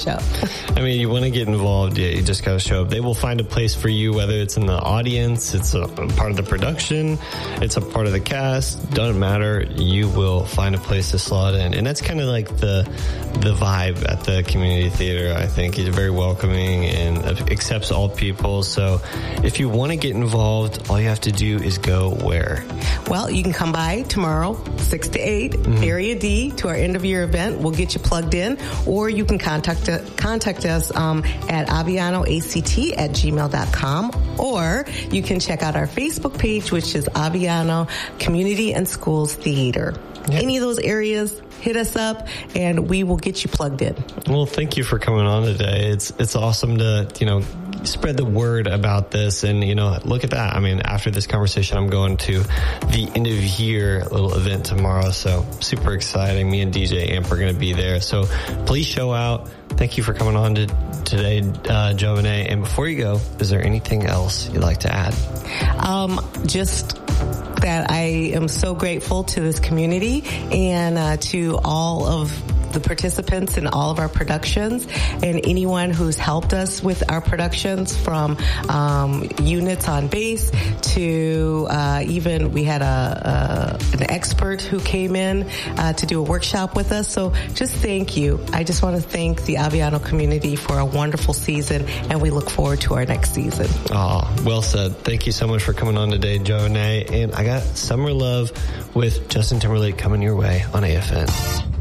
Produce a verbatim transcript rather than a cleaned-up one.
show. I mean, you want to get involved, yeah, you just got to show up. They will find a place for you, whether it's in the audience, it's a, a part of the production, it's a part of the cast, doesn't matter. You will find a place to slot in. And that's kind of like the the vibe at the community theater, I think. It's very welcoming and accepts all people. So if you want to get involved, all you have to do is go where? Well, you can come by tomorrow, six to eight, mm-hmm. Area D, to our end-of-year event. We'll get you plugged in. Or you can contact, uh, contact us um, at avianoact at gmail dot com. Or you can check out our Facebook page, which is Aviano Community and Schools Theater. Yep. Any of those areas, hit us up, and we will get you plugged in. Well, thank you for coming on today. It's it's awesome to, you know, spread the word about this. And, you know, look at that. I mean, after this conversation, I'm going to the end of year little event tomorrow. So super exciting. Me and D J Amp are going to be there. So please show out. Thank you for coming on to, today, uh, JoVonay. And before you go, is there anything else you'd like to add? Um, just that I am so grateful to this community and uh, to all of the participants in all of our productions and anyone who's helped us with our productions, from um, units on bass to uh, even we had a, a an expert who came in uh, to do a workshop with us. So just thank you. I just want to thank the Aviano community for a wonderful season, and we look forward to our next season. Oh, well said. Thank you so much for coming on today, JoVonay. And I got Summer Love with Justin Timberlake coming your way on A F N.